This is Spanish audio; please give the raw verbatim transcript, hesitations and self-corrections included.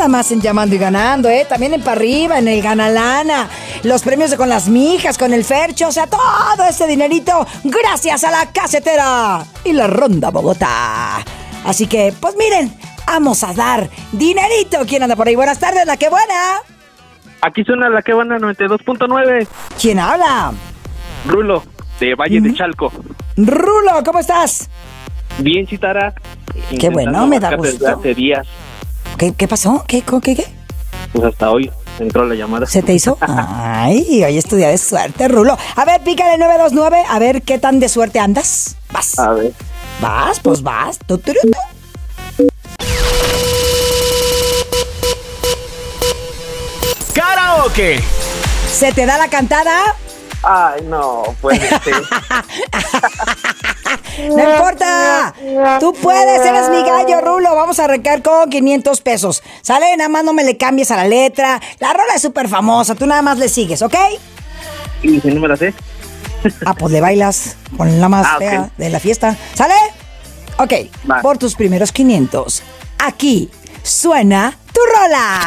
nada más en Llamando y Ganando, ¿eh? También en Pa' Arriba, en el Ganalana, los premios de Con las Mijas, con el Fercho, o sea, todo ese dinerito gracias a la Casetera y la Ronda Bogotá. Así que, pues miren, vamos a dar dinerito. ¿Quién anda por ahí? Buenas tardes, La Que Buena. Aquí suena La Que Buena noventa y dos punto nueve. ¿Quién habla? Rulo, de Valle de Chalco. Rulo, ¿cómo estás? Bien, Chitara. Qué bueno, me da gusto. Desde hace días. ¿Qué, qué pasó? ¿Qué, qué, qué? Pues hasta hoy entró la llamada. ¿Se te hizo? Ay, hoy es tu día de suerte, Rulo. A ver, pícale nueve dos nueve, a ver qué tan de suerte andas. Vas. A ver. Vas, pues vas. Tu, tu, tu, tu. Karaoke. ¿Se te da la cantada? Ay, no, pues este. No importa. Tú puedes, eres mi gallo, Rulo. Vamos a arrancar con quinientos pesos. ¿Sale? Nada más no me le cambies a la letra. La rola es súper famosa. Tú nada más le sigues, ¿ok? ¿Y si no me la sé? Ah, pues le bailas con la más Ah, fea ok. de la fiesta. ¿Sale? Ok. Va. Por tus primeros quinientos. Aquí suena tu rola.